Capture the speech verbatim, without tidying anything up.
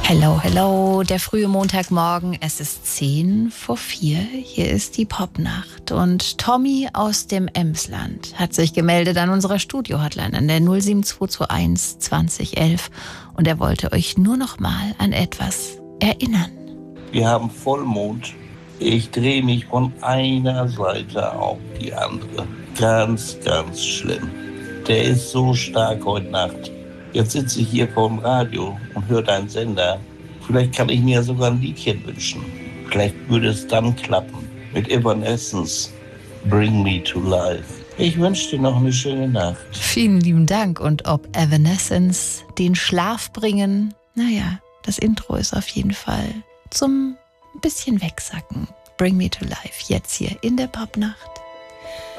Hello, hello, der frühe Montagmorgen, es ist zehn vor vier, hier ist die Popnacht und Tommy aus dem Emsland hat sich gemeldet an unserer Studio-Hotline an der null sieben zwei zwei eins zwanzig elf und er wollte euch nur noch mal an etwas erinnern. Wir haben Vollmond. Ich drehe mich von einer Seite auf die andere. Ganz, ganz schlimm. Der ist so stark heute Nacht. Jetzt sitze ich hier vor dem Radio und höre deinen Sender. Vielleicht kann ich mir sogar ein Liedchen wünschen. Vielleicht würde es dann klappen. Mit Evanescence, Bring Me to Life. Ich wünsche dir noch eine schöne Nacht. Vielen lieben Dank. Und ob Evanescence den Schlaf bringen, naja, das Intro ist auf jeden Fall zum bisschen wegsacken. Bring Me to Life, jetzt hier in der Popnacht.